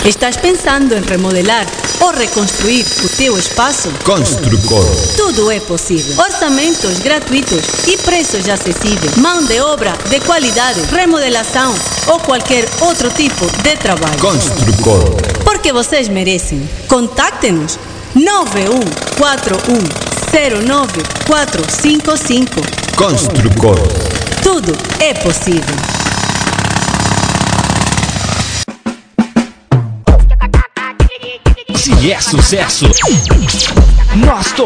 Estás pensando em remodelar ou reconstruir o teu espaço? Construcor. Tudo é possível. Orçamentos gratuitos e preços acessíveis. Mão de obra de qualidade, remodelação ou qualquer outro tipo de trabalho. Construcor. Porque vocês merecem. Contacte-nos 9141095455. Construcor. Tudo é possível. Se é sucesso, nós tocamos.